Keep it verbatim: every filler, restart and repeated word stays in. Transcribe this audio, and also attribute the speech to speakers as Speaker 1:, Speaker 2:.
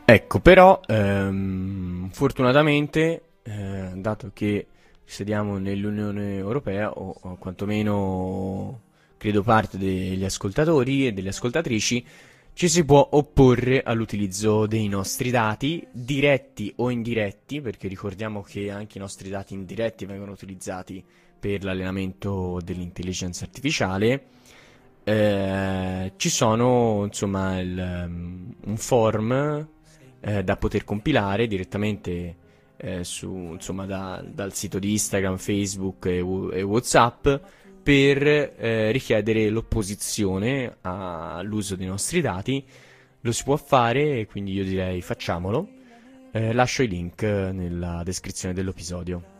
Speaker 1: Ecco, però, ehm, fortunatamente, eh, dato che sediamo nell'Unione Europea, o, o quantomeno credo parte degli ascoltatori e delle ascoltatrici, ci si può opporre all'utilizzo dei nostri dati, diretti o indiretti, perché ricordiamo che anche i nostri dati indiretti vengono utilizzati per l'allenamento dell'intelligenza artificiale. Eh, ci sono, insomma, il, um, un form eh, da poter compilare direttamente eh, su, insomma, da- dal sito di Instagram, Facebook e, Wh- e WhatsApp per eh, richiedere l'opposizione all'uso dei nostri dati. Lo si può fare, quindi io direi facciamolo. Eh, lascio i link nella descrizione dell'episodio.